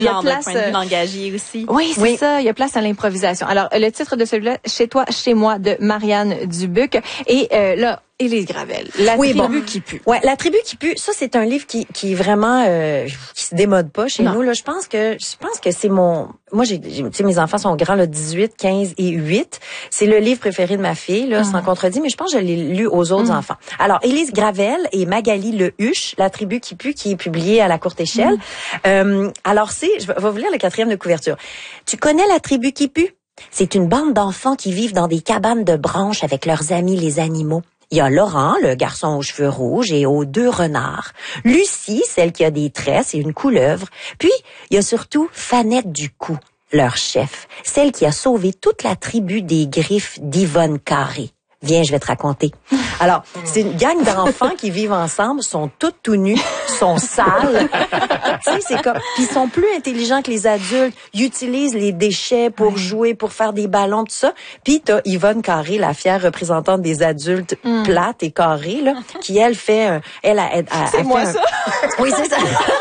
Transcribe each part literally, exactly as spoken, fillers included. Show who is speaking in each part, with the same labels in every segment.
Speaker 1: Il y a
Speaker 2: non,
Speaker 1: place
Speaker 2: d'un point de vue langagier aussi.
Speaker 1: Oui, c'est
Speaker 3: oui.
Speaker 1: ça. Il y a place à l'improvisation. Alors, le titre de celui-là, Chez toi, chez moi, de Marianne Dubuc. Et euh, là, Élise Gravel, La
Speaker 3: oui,
Speaker 1: tribu
Speaker 3: bon.
Speaker 1: qui pue.
Speaker 3: Ouais, La tribu qui pue, ça c'est un livre qui qui vraiment euh, qui se démode pas chez
Speaker 1: non.
Speaker 3: nous là. Je pense que je pense que c'est mon moi j'ai tu sais mes enfants sont grands là, dix-huit, quinze et huit. C'est le livre préféré de ma fille là,
Speaker 1: Mm.
Speaker 3: sans contredit, mais je pense que je l'ai lu aux autres mm. enfants. Alors Élise Gravel et Magali Lehuche, La tribu qui pue, qui est publié à la courte échelle. Mm. Euh, alors c'est je vais vous lire le quatrième de couverture. Tu connais La tribu qui pue? C'est une bande d'enfants qui vivent dans des cabanes de branches avec leurs amis les animaux. Il y a Laurent, le garçon aux cheveux rouges et aux deux renards. Lucie, celle qui a des tresses et une couleuvre. Puis, il y a surtout Fanette Ducou, leur chef, celle qui a sauvé toute la tribu des griffes d'Yvonne Carré. Viens, je vais te raconter. Alors, c'est une gang d'enfants qui vivent ensemble, sont tous tout nus, sont sales. Tu sais, c'est comme, puis ils sont plus intelligents que les adultes. Ils utilisent les déchets pour jouer, pour faire des ballons, tout ça. Puis t'as Yvonne Carré, la fière représentante des adultes mm. plates et carrés, là, qui elle fait, un, elle a, elle, elle,
Speaker 1: c'est
Speaker 3: elle
Speaker 1: moi
Speaker 3: fait
Speaker 1: ça.
Speaker 3: Un... Oui, c'est ça.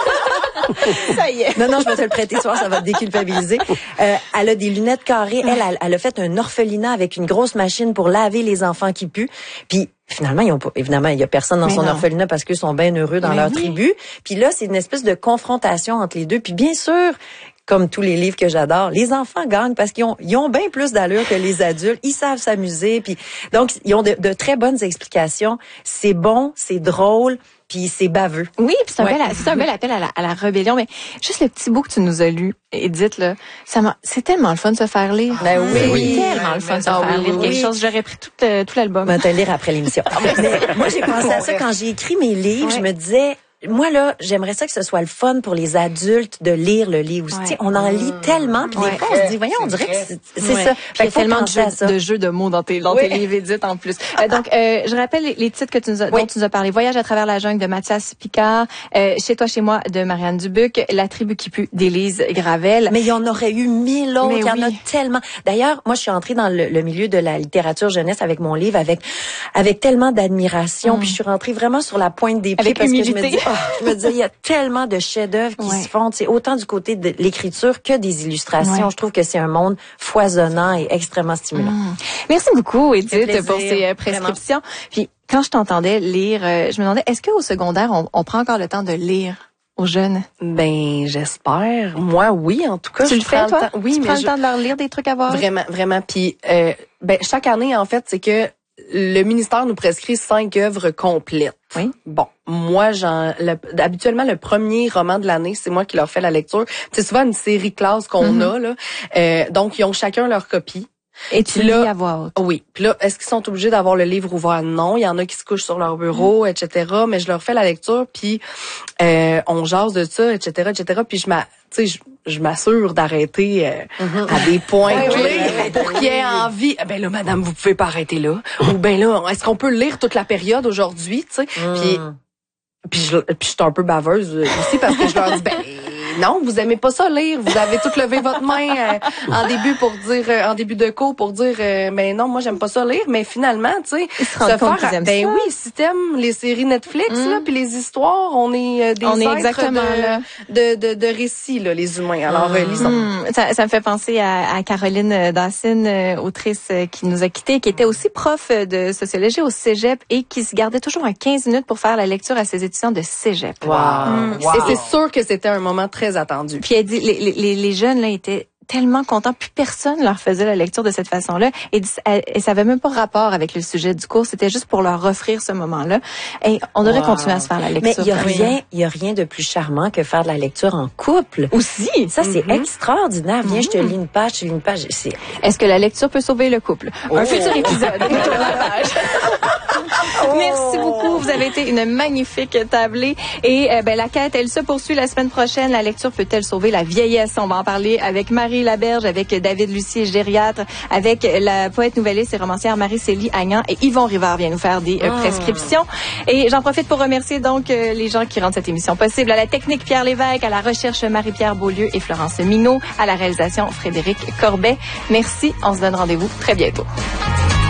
Speaker 1: Ça y est.
Speaker 3: Non, non, je vais te le prêter ce soir, ça va te déculpabiliser. Euh, elle a des lunettes carrées. Elle, elle, elle a fait un orphelinat avec une grosse machine pour laver les enfants qui puent. Puis finalement, ils ont pas, évidemment, il y a personne dans mais son non. orphelinat parce qu'ils sont bien heureux dans mais leur oui. tribu. Puis là, c'est une espèce de confrontation entre les deux. Puis bien sûr, comme tous les livres que j'adore, les enfants gagnent parce qu'ils ont, ils ont bien plus d'allure que les adultes. Ils savent s'amuser. Puis donc, ils ont de, de très bonnes explications. C'est bon, c'est drôle. Puis c'est baveux.
Speaker 1: Oui, puis c'est un,
Speaker 3: ouais.
Speaker 1: bel, c'est un bel appel à la, à la rébellion. Mais juste le petit bout que tu nous as lu, Edith, là, ça m'a, c'est tellement le fun de se faire lire.
Speaker 3: Ben oui,
Speaker 1: oui. C'est tellement le fun de se faire
Speaker 3: oui,
Speaker 1: lire
Speaker 3: oui.
Speaker 1: quelque chose. J'aurais pris tout, euh, tout l'album.
Speaker 3: Je vais te le lire après l'émission. Mais moi, j'ai pensé à ça quand j'ai écrit mes livres. Ouais. Je me disais... Moi, là, j'aimerais ça que ce soit le fun pour les adultes de lire le livre. Ouais. Tu sais, on en lit mmh. tellement, puis ouais. des fois, on se dit, voyons, on dirait que c'est, c'est ouais. ça.
Speaker 1: Puis il y a tellement de jeux, de jeux de mots dans tes, dans oui. tes livres, Edith, en plus. Euh, donc, euh, je rappelle les, les titres que tu nous as, oui. dont tu nous as parlé. Voyage à travers la jungle de Mathias Picard, euh, Chez toi, chez moi de Marianne Dubuc, La tribu qui pue d'Élise Gravel.
Speaker 3: Mais il y en aurait eu mille autres. Il y en
Speaker 1: oui.
Speaker 3: a tellement. D'ailleurs, moi, je suis entrée dans le, le milieu de la littérature jeunesse avec mon livre, avec avec tellement d'admiration. Mmh. Puis je suis rentrée vraiment sur la pointe des pieds
Speaker 1: avec
Speaker 3: parce
Speaker 1: humilité.
Speaker 3: que je me dis, oh, je me disais, il y a tellement de chefs-d'œuvre qui ouais. se font, c'est autant du côté de l'écriture que des illustrations. Ouais. Je trouve que c'est un monde foisonnant et extrêmement stimulant. Mmh.
Speaker 1: Merci beaucoup, Edith, pour ces euh, prescriptions. Vraiment. Puis quand je t'entendais lire, euh, je me demandais, est-ce qu'au secondaire, on, on prend encore le temps de lire aux jeunes?
Speaker 2: Ben, j'espère. Moi, oui, en tout cas.
Speaker 1: Tu
Speaker 2: je
Speaker 1: le fais, toi?
Speaker 2: Le temps. Oui,
Speaker 1: tu
Speaker 2: mais
Speaker 1: prends
Speaker 2: je...
Speaker 1: le temps de leur lire des trucs à voir?
Speaker 2: Vraiment, vraiment. Puis, euh, ben, chaque année, en fait, c'est que le ministère nous prescrit cinq œuvres complètes.
Speaker 1: Oui.
Speaker 2: Bon, moi, j'en, le, habituellement, le premier roman de l'année, c'est moi qui leur fais la lecture. C'est souvent une série classe qu'on mm-hmm. a, là. Euh, donc, ils ont chacun leur copie.
Speaker 1: Et tu lis à voix haute.
Speaker 2: Oui. Puis là, est-ce qu'ils sont obligés d'avoir le livre ouvert? Non. Il y en a qui se couchent sur leur bureau, mm. et cetera. Mais je leur fais la lecture, puis euh, on jase de ça, et cetera, et cetera. Puis je m'a, tu sais, je, je m'assure d'arrêter euh, mm-hmm. à des points
Speaker 3: oui,
Speaker 2: clés
Speaker 3: oui, oui,
Speaker 2: pour
Speaker 3: oui,
Speaker 2: qu'il y ait
Speaker 3: oui.
Speaker 2: envie. Ah, ben là, madame, vous pouvez pas arrêter là. Ou ben là, est-ce qu'on peut lire toute la période aujourd'hui, tu sais? Mm. Puis puis je, puis je suis un peu baveuse aussi parce que je leur dis, ben non, vous aimez pas ça lire, vous avez tout levé votre main euh, en début pour dire, euh, en début de cours pour dire, euh, ben non, moi j'aime pas ça lire, mais finalement, tu sais,
Speaker 1: se, se faire,
Speaker 2: ben ça. Oui, si t'aimes les séries Netflix mm. là, puis les histoires, on est euh, des
Speaker 1: on
Speaker 2: êtres
Speaker 1: est exactement
Speaker 2: de,
Speaker 1: là.
Speaker 2: de, de de récits là, les humains. Alors mm. euh, lisons.
Speaker 1: Mm. Ça, ça me fait penser à, à Caroline Dacine, euh, autrice euh, qui nous a quittés, qui était aussi prof de sociologie au Cégep et qui se gardait toujours un quinze minutes pour faire la lecture à ses étudiants de Cégep.
Speaker 2: Wow. Mm. wow. Et c'est sûr que c'était un moment très attendu.
Speaker 1: Puis elle dit, les, les, les jeunes là étaient tellement contents, plus personne leur faisait la lecture de cette façon-là. Et, et ça avait même pas rapport avec le sujet du cours, c'était juste pour leur offrir ce moment-là. Et on devrait wow. continuer à se faire la lecture.
Speaker 3: Mais il y a rien, il y a rien de plus charmant que faire de la lecture en couple.
Speaker 1: Aussi.
Speaker 3: Ça, c'est
Speaker 1: mm-hmm.
Speaker 3: extraordinaire. Viens, mm-hmm. je te lis une page, je te lis une page. C'est...
Speaker 1: Est-ce que la lecture peut sauver le couple? Oh. Un futur épisode. la page. Oh. Merci beaucoup. Vous avez été une magnifique tablée. Et euh, ben la quête, elle se poursuit la semaine prochaine. La lecture peut-elle sauver la vieillesse? On va en parler avec Marie Laberge, avec David Lucier, gériatre, avec la poète nouvelliste et romancière Marie-Célie Agnan, et Yvon Rivard vient nous faire des euh, prescriptions. Et j'en profite pour remercier donc euh, les gens qui rendent cette émission possible. À la technique, Pierre Lévesque, à la recherche, Marie-Pierre Beaulieu et Florence Minot, à la réalisation, Frédéric Corbet. Merci. On se donne rendez-vous très bientôt.